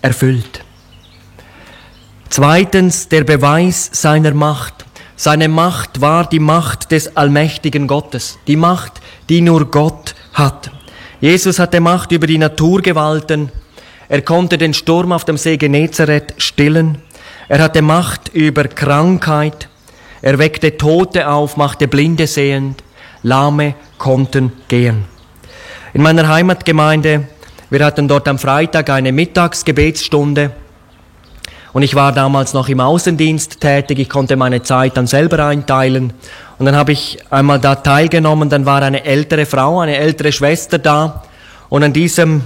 erfüllt. Zweitens, der Beweis seiner Macht. Seine Macht war die Macht des allmächtigen Gottes, die Macht, die nur Gott hat. Jesus hatte Macht über die Naturgewalten. Er konnte den Sturm auf dem See Genezareth stillen. Er hatte Macht über Krankheit. Er weckte Tote auf, machte Blinde sehend. Lahme konnten gehen. In meiner Heimatgemeinde, wir hatten dort am Freitag eine Mittagsgebetsstunde. Und ich war damals noch im Außendienst tätig. Ich konnte meine Zeit dann selber einteilen. Und dann habe ich einmal da teilgenommen. Dann war eine ältere Frau, eine ältere Schwester da. Und an diesem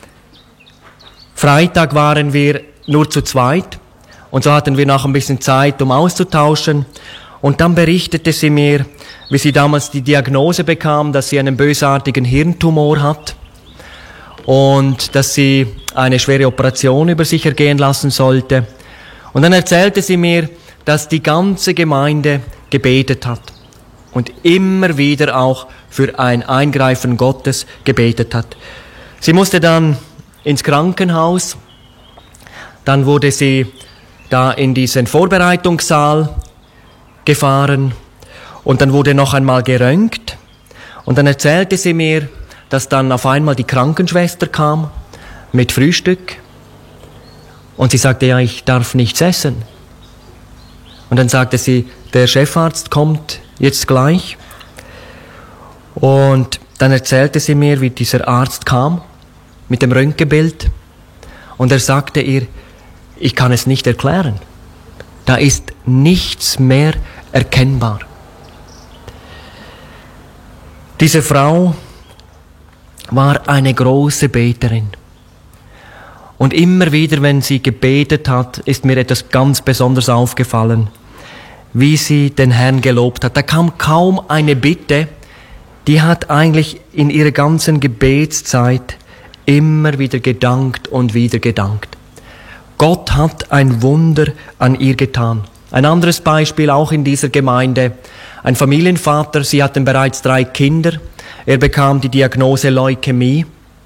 Freitag waren wir nur zu zweit. Und so hatten wir noch ein bisschen Zeit, um auszutauschen. Und dann berichtete sie mir, wie sie damals die Diagnose bekam, dass sie einen bösartigen Hirntumor hat. Und dass sie eine schwere Operation über sich ergehen lassen sollte. Und dann erzählte sie mir, dass die ganze Gemeinde gebetet hat und immer wieder auch für ein Eingreifen Gottes gebetet hat. Sie musste dann ins Krankenhaus, dann wurde sie da in diesen Vorbereitungssaal gefahren und dann wurde noch einmal geröntgt und dann erzählte sie mir, dass dann auf einmal die Krankenschwester kam mit Frühstück und sie sagte, ja, ich darf nichts essen. Und dann sagte sie, der Chefarzt kommt jetzt gleich. Und dann erzählte sie mir, wie dieser Arzt kam mit dem Röntgenbild. Und er sagte ihr, ich kann es nicht erklären. Da ist nichts mehr erkennbar. Diese Frau war eine große Beterin. Und immer wieder, wenn sie gebetet hat, ist mir etwas ganz Besonderes aufgefallen, wie sie den Herrn gelobt hat. Da kam kaum eine Bitte, die hat eigentlich in ihrer ganzen Gebetszeit immer wieder gedankt und wieder gedankt. Gott hat ein Wunder an ihr getan. Ein anderes Beispiel auch in dieser Gemeinde. Ein Familienvater, sie hatten bereits 3 Kinder. Er bekam die Diagnose Leukämie.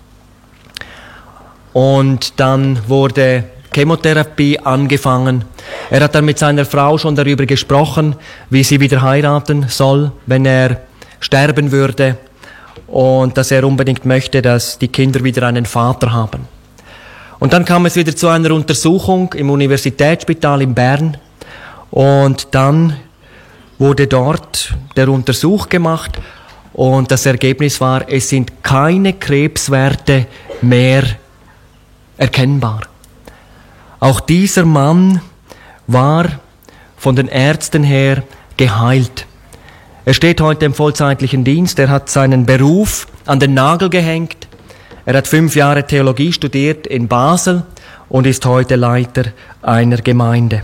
Und dann wurde Chemotherapie angefangen. Er hat dann mit seiner Frau schon darüber gesprochen, wie sie wieder heiraten soll, wenn er sterben würde. Und dass er unbedingt möchte, dass die Kinder wieder einen Vater haben. Und dann kam es wieder zu einer Untersuchung im Universitätsspital in Bern. Und dann wurde dort der Untersuch gemacht. Und das Ergebnis war, es sind keine Krebswerte mehr erkennbar. Auch dieser Mann war von den Ärzten her geheilt. Er steht heute im vollzeitlichen Dienst, er hat seinen Beruf an den Nagel gehängt. Er hat 5 Jahre Theologie studiert in Basel und ist heute Leiter einer Gemeinde.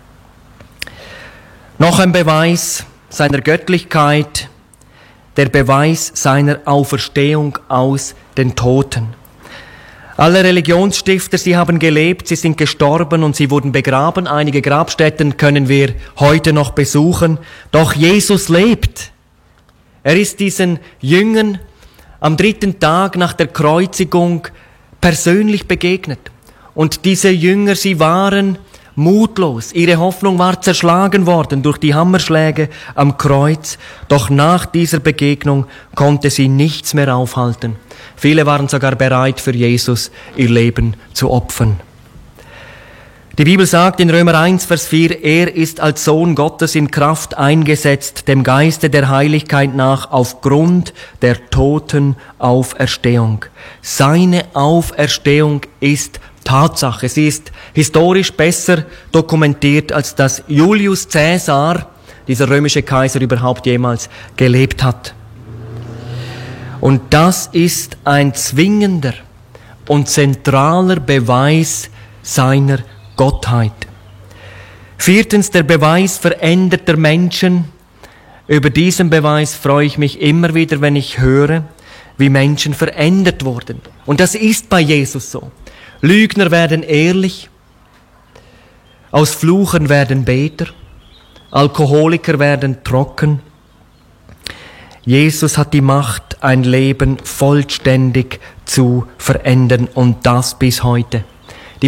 Noch ein Beweis seiner Göttlichkeit, der Beweis seiner Auferstehung aus den Toten. Alle Religionsstifter, sie haben gelebt, sie sind gestorben und sie wurden begraben. Einige Grabstätten können wir heute noch besuchen. Doch Jesus lebt. Er ist diesen Jüngern am 3. Tag nach der Kreuzigung persönlich begegnet. Und diese Jünger, sie waren mutlos. Ihre Hoffnung war zerschlagen worden durch die Hammerschläge am Kreuz. Doch nach dieser Begegnung konnte sie nichts mehr aufhalten. Viele waren sogar bereit, für Jesus ihr Leben zu opfern. Die Bibel sagt in Römer 1, Vers 4, er ist als Sohn Gottes in Kraft eingesetzt, dem Geiste der Heiligkeit nach, aufgrund der toten Auferstehung. Seine Auferstehung ist Tatsache. Sie ist historisch besser dokumentiert, als dass Julius Caesar, dieser römische Kaiser, überhaupt jemals gelebt hat. Und das ist ein zwingender und zentraler Beweis seiner Gottheit. 4. der Beweis veränderter Menschen. Über diesen Beweis freue ich mich immer wieder, wenn ich höre, wie Menschen verändert wurden. Und das ist bei Jesus so. Lügner werden ehrlich, aus Fluchern werden Beter, Alkoholiker werden trocken. Jesus hat die Macht, ein Leben vollständig zu verändern und das bis heute.